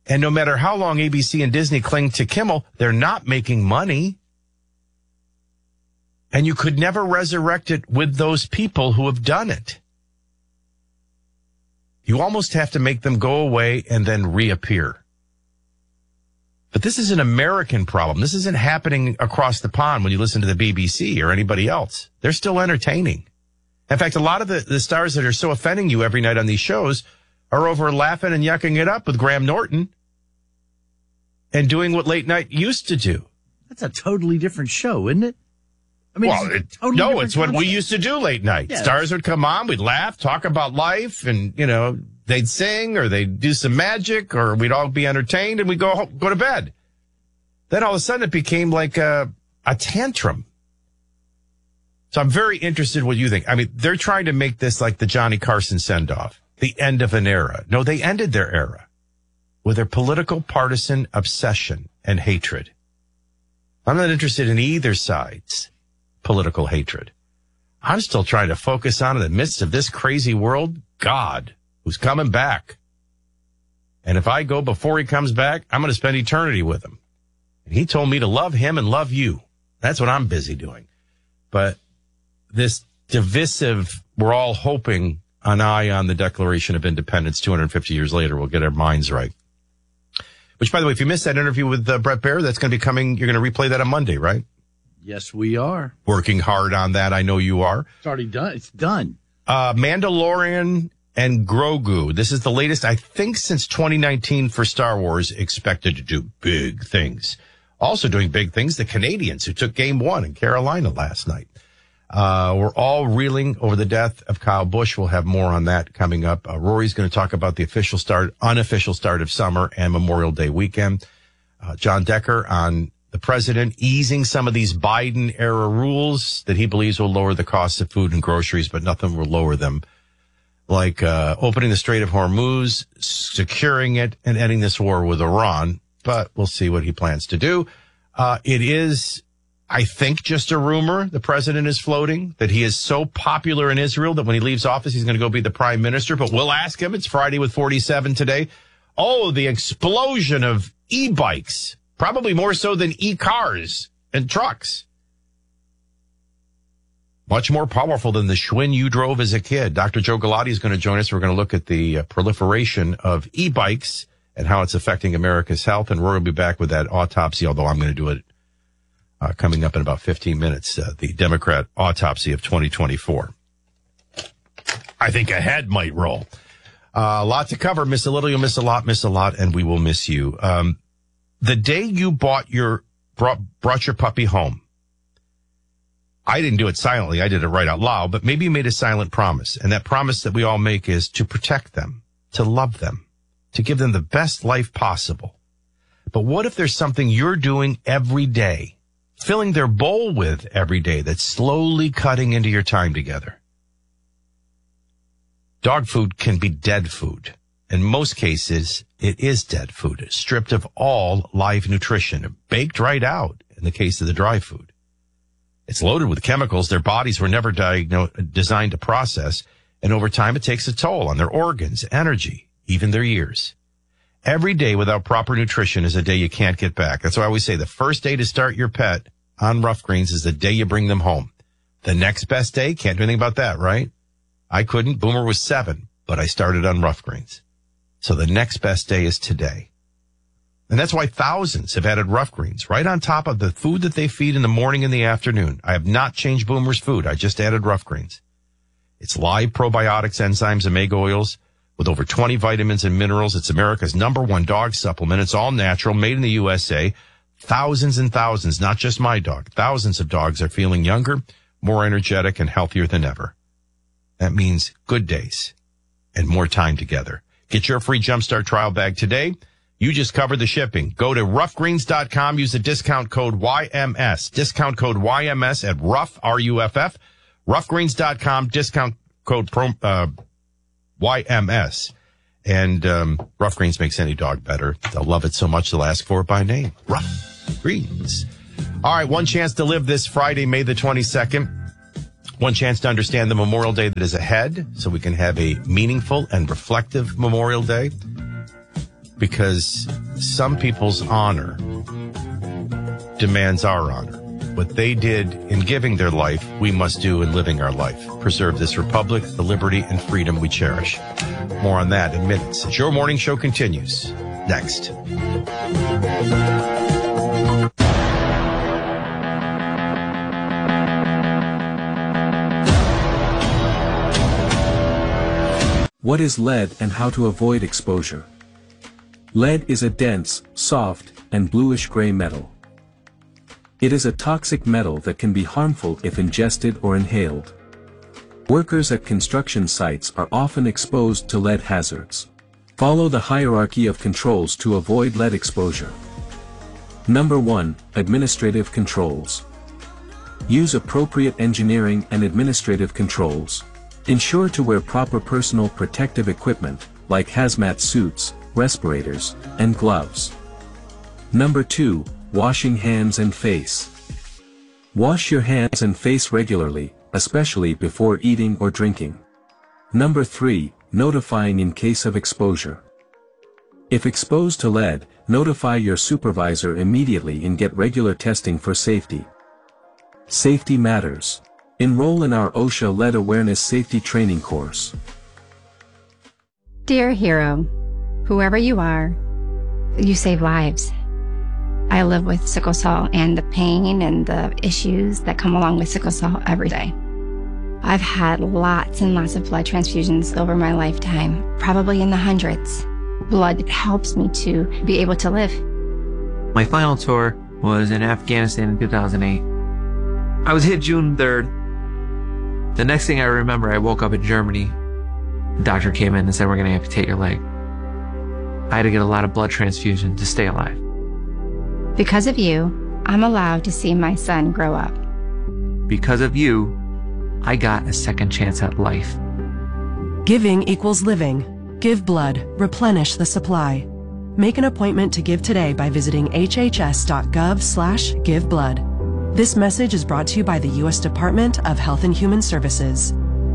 And no matter how long ABC and Disney cling to Kimmel, they're not making money. And you could never resurrect it with those people who have done it. You almost have to make them go away and then reappear. But this is an American problem. This isn't happening across the pond when you listen to the BBC or anybody else. They're still entertaining. In fact, a lot of the stars that are so offending you every night on these shows are over laughing and yucking it up with Graham Norton and doing what late night used to do. That's a totally different show, isn't it? I mean, it's what we used to do late night. Yeah. Stars would come on, we'd laugh, talk about life, and, they'd sing or they'd do some magic or we'd all be entertained and we'd go to bed. Then all of a sudden it became like a tantrum. So I'm very interested in what you think. I mean, they're trying to make this like the Johnny Carson send-off, the end of an era. No, they ended their era with their political partisan obsession and hatred. I'm not interested in either side's political hatred. I'm still trying to focus on, in the midst of this crazy world, God, who's coming back. And if I go before he comes back, I'm going to spend eternity with him. And he told me to love him and love you. That's what I'm busy doing. But this divisive, we're all hoping an eye on the Declaration of Independence 250 years later will get our minds right. Which, by the way, if you missed that interview with Bret Baier, that's going to be coming. You're going to replay that on Monday, right? Yes, we are. Working hard on that. I know you are. It's already done. It's done. Mandalorian and Grogu. This is the latest, I think, since 2019 for Star Wars, expected to do big things. Also doing big things, the Canadians who took Game 1 in Carolina last night. We're all reeling over the death of Kyle Busch. We'll have more on that coming up. Rory's going to talk about the unofficial start of summer and Memorial Day weekend. John Decker on the president easing some of these Biden-era rules that he believes will lower the cost of food and groceries, but nothing will lower them. Like opening the Strait of Hormuz, securing it, and ending this war with Iran. But we'll see what he plans to do. It is, I think, just a rumor the president is floating, that he is so popular in Israel that when he leaves office, he's going to go be the prime minister. But we'll ask him. It's Friday with 47 today. Oh, the explosion of e-bikes, probably more so than e-cars and trucks. Much more powerful than the Schwinn you drove as a kid. Dr. Joe Galati is going to join us. We're going to look at the proliferation of e-bikes and how it's affecting America's health. And Rory will be back with that autopsy, although I'm going to do it coming up in about 15 minutes, the Democrat autopsy of 2024. I think a head might roll. A lot to cover. Miss a little, you'll miss a lot, and we will miss you. The day you brought your puppy home, I didn't do it silently. I did it right out loud, but maybe you made a silent promise. And that promise that we all make is to protect them, to love them, to give them the best life possible. But what if there's something you're doing every day, filling their bowl with every day, that's slowly cutting into your time together? Dog food can be dead food. In most cases, it is dead food, stripped of all live nutrition, baked right out in the case of the dry food. It's loaded with chemicals their bodies were never designed to process, and over time it takes a toll on their organs, energy, even their years. Every day without proper nutrition is a day you can't get back. That's why I always say the first day to start your pet on Rough Greens is the day you bring them home. The next best day, can't do anything about that, right? I couldn't. Boomer was 7, but I started on Rough Greens. So the next best day is today. And that's why thousands have added Rough Greens right on top of the food that they feed in the morning and the afternoon. I have not changed Boomer's food. I just added Rough Greens. It's live probiotics, enzymes, omega oils with over 20 vitamins and minerals. It's America's #1 dog supplement. It's all natural, made in the USA. Thousands and thousands, not just my dog, thousands of dogs are feeling younger, more energetic, and healthier than ever. That means good days and more time together. Get your free Jumpstart trial bag today. You just covered the shipping. Go to roughgreens.com. Use the discount code YMS. Discount code YMS at Rough, R-U-F-F. Roughgreens.com. Discount code YMS. And Rough Greens makes any dog better. They'll love it so much they'll ask for it by name. Rough Greens. All right, one chance to live this Friday, May the 22nd. One chance to understand the Memorial Day that is ahead so we can have a meaningful and reflective Memorial Day. Because some people's honor demands our honor. What they did in giving their life, we must do in living our life. Preserve this republic, the liberty and freedom we cherish. More on that in minutes. As your morning show continues. Next. What is lead and how to avoid exposure? Lead is a dense, soft, and bluish-gray metal. It is a toxic metal that can be harmful if ingested or inhaled. Workers at construction sites are often exposed to lead hazards. Follow the hierarchy of controls to avoid lead exposure. Number 1. Administrative controls. Use appropriate engineering and administrative controls. Ensure to wear proper personal protective equipment, like hazmat suits, respirators, and gloves. Number 2. Washing hands and face. Wash your hands and face regularly, especially before eating or drinking. Number 3. Notifying in case of exposure. If exposed to lead, notify your supervisor immediately and get regular testing for safety. Safety matters. Enroll in our OSHA Lead Awareness Safety Training course. Dear hero, whoever you are, you save lives. I live with sickle cell and the pain and the issues that come along with sickle cell every day. I've had lots and lots of blood transfusions over my lifetime, probably in the hundreds. Blood helps me to be able to live. My final tour was in Afghanistan in 2008. I was hit June 3rd. The next thing I remember, I woke up in Germany. The doctor came in and said, "We're going to amputate your leg." I had to get a lot of blood transfusion to stay alive. Because of you, I'm allowed to see my son grow up. Because of you, I got a second chance at life. Giving equals living. Give blood. Replenish the supply. Make an appointment to give today by visiting hhs.gov/giveblood. This message is brought to you by the U.S. Department of Health and Human Services.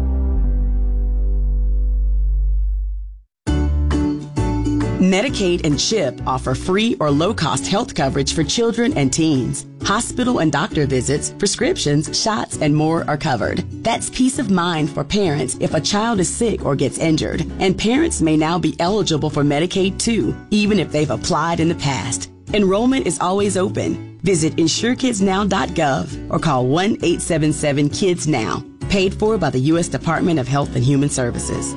Medicaid and CHIP offer free or low-cost health coverage for children and teens. Hospital and doctor visits, prescriptions, shots, and more are covered. That's peace of mind for parents if a child is sick or gets injured. And parents may now be eligible for Medicaid too, even if they've applied in the past. Enrollment is always open. Visit insurekidsnow.gov or call 1-877-KIDS-NOW. Paid for by the U.S. Department of Health and Human Services.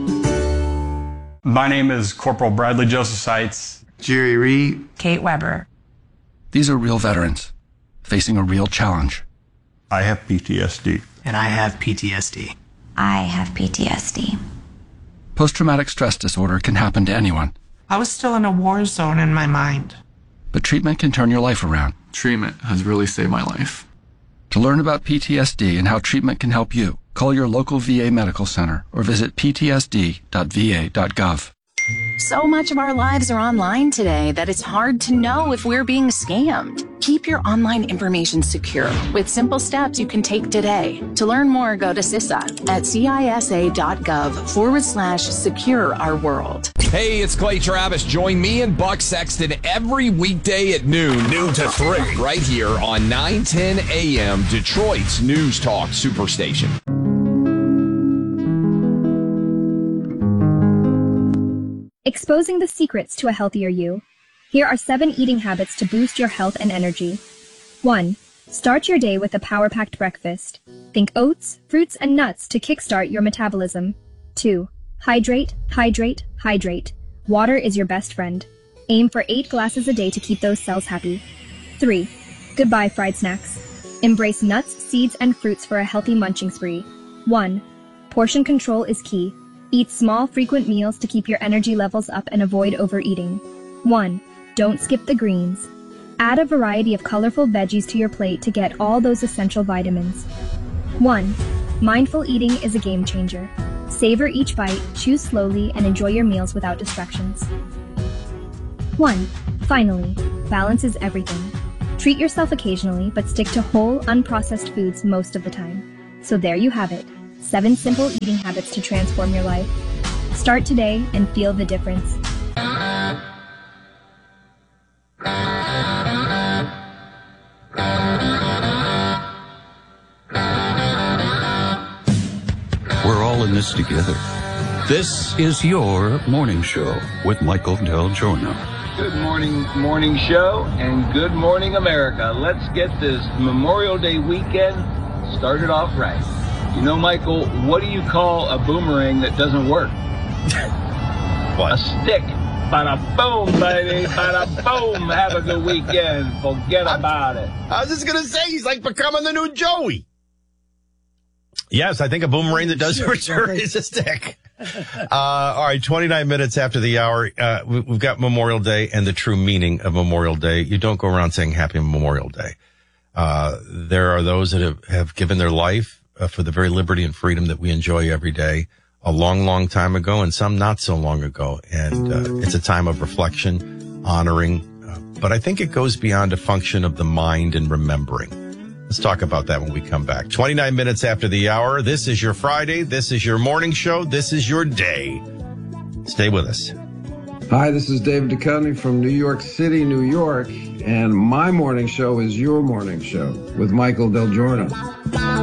My name is Corporal Bradley Joseph Seitz. Jerry Reed. Kate Weber. These are real veterans facing a real challenge. I have PTSD. And I have PTSD. I have PTSD. Post-traumatic stress disorder can happen to anyone. I was still in a war zone in my mind. But treatment can turn your life around. Treatment has really saved my life. To learn about PTSD and how treatment can help you, call your local VA medical center or visit ptsd.va.gov. So much of our lives are online today that it's hard to know if we're being scammed. Keep your online information secure with simple steps you can take today. To learn more, go to CISA at cisa.gov/secure our world. Hey, it's Clay Travis. Join me and Buck Sexton every weekday at noon to 3, right here on 910 AM, Detroit's News Talk Superstation. Exposing the secrets to a healthier you. Here are 7 eating habits to boost your health and energy. 1. Start your day with a power-packed breakfast. Think oats, fruits, and nuts to kickstart your metabolism. 2. Hydrate, hydrate, hydrate. Water is your best friend. Aim for 8 glasses a day to keep those cells happy. 3. Goodbye fried snacks. Embrace nuts, seeds, and fruits for a healthy munching spree. 1. Portion control is key. Eat small, frequent meals to keep your energy levels up and avoid overeating. 1. Don't skip the greens. Add a variety of colorful veggies to your plate to get all those essential vitamins. 1. Mindful eating is a game changer. Savor each bite, chew slowly, and enjoy your meals without distractions. 1. Finally, balance is everything. Treat yourself occasionally, but stick to whole, unprocessed foods most of the time. So there you have it. 7 simple eating habits to transform your life. Start today and feel the difference. this together. This is your morning show with Michael Del Giorno. Good morning show, and good morning, America. Let's get this Memorial Day weekend started off right. You know, Michael, what do you call a boomerang that doesn't work? What? A stick. Bada boom, baby. Bada boom. Have a good weekend. Forget about it. I was just going to say, he's like becoming the new Joey. Yes, I think a boomerang that does return is a stick. All right, 29 minutes after the hour, we've got Memorial Day and the true meaning of Memorial Day. You don't go around saying Happy Memorial Day. There are those that have given their life for the very liberty and freedom that we enjoy every day a long, long time ago, and some not so long ago. And it's a time of reflection, honoring, but I think it goes beyond a function of the mind and remembering. Let's talk about that when we come back. 29 minutes after the hour. This is your Friday. This is your morning show. This is your day. Stay with us. Hi, this is David Duchovny from New York City, New York, and my morning show is your morning show with Michael Del Giorno.